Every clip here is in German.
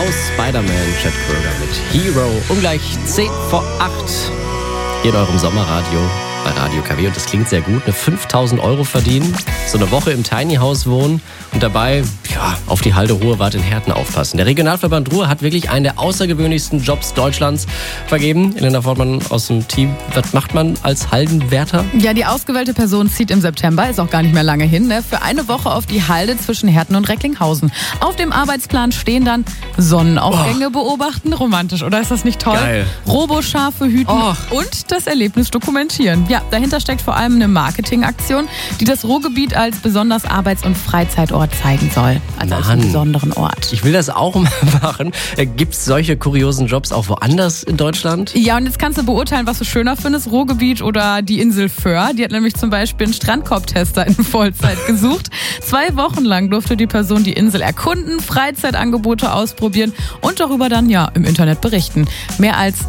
aus Spider-Man, Chad Kroeger mit Hero. Um gleich 10 vor 8 hier in eurem Sommerradio bei Radio KW. Und das klingt sehr gut. 5.000 € verdienen, so eine Woche im Tiny House wohnen und dabei auf die Halde Ruhrwart in Herten aufpassen. Der Regionalverband Ruhr hat wirklich einen der außergewöhnlichsten Jobs Deutschlands vergeben. Elena Fortmann aus dem Team. Was macht man als Haldenwärter? Ja, die ausgewählte Person zieht im September, ist auch gar nicht mehr lange hin, für eine Woche auf die Halde zwischen Herten und Recklinghausen. Auf dem Arbeitsplan stehen dann Sonnenaufgänge beobachten. Romantisch, oder ist das nicht toll? Geil. Roboschafe hüten und das Erlebnis dokumentieren. Ja, dahinter steckt vor allem eine Marketingaktion, die das Ruhrgebiet als besonders Arbeits- und Freizeitort zeigen soll. Also als einen besonderen Ort. Ich will das auch mal machen. Gibt es solche kuriosen Jobs auch woanders in Deutschland? Ja, und jetzt kannst du beurteilen, was du schöner findest, Ruhrgebiet oder die Insel Föhr. Die hat nämlich zum Beispiel einen Strandkorbtester in Vollzeit gesucht. 2 Wochen lang durfte die Person die Insel erkunden, Freizeitangebote ausprobieren und darüber dann im Internet berichten. Mehr als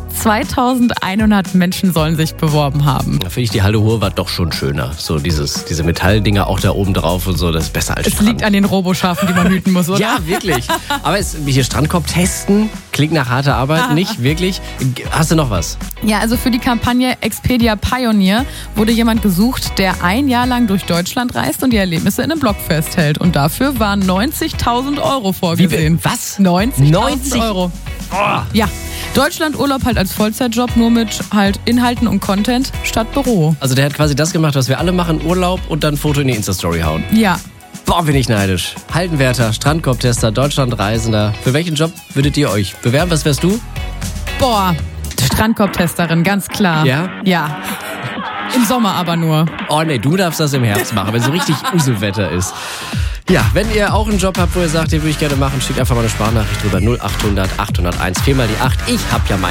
2.100 Menschen sollen sich beworben haben. Da finde ich die Halde Ruhrwart doch schon schöner. So diese Metalldinger auch da oben drauf und so, das ist besser als Strand. Es liegt an den Roboschafen, die man hüten muss, oder? Ja, wirklich. Aber hier Strandkorb testen klingt nach harter Arbeit, nicht wirklich. Hast du noch was? Ja, also für die Kampagne Expedia Pioneer wurde jemand gesucht, der 1 Jahr lang durch Deutschland reist und die Erlebnisse in einem Blog festhält. Und dafür waren 90.000 € vorgesehen. Was? 90.000 €. Oh. Ja, Deutschlandurlaub halt als Vollzeitjob, nur mit halt Inhalten und Content statt Büro. Also der hat quasi das gemacht, was wir alle machen, Urlaub und dann ein Foto in die Insta-Story hauen. Ja. Boah, bin ich neidisch. Haldenwärter, Strandkorbtester, Deutschlandreisender. Für welchen Job würdet ihr euch bewerben? Was wärst du? Boah, Strandkorbtesterin, ganz klar. Ja? Ja. Im Sommer aber nur. Oh nee, du darfst das im Herbst machen, wenn so richtig Uselwetter ist. Ja, wenn ihr auch einen Job habt, wo ihr sagt, den würde ich gerne machen, schickt einfach mal eine Sprachnachricht drüber. 0800 801 4 mal die 8. Ich hab ja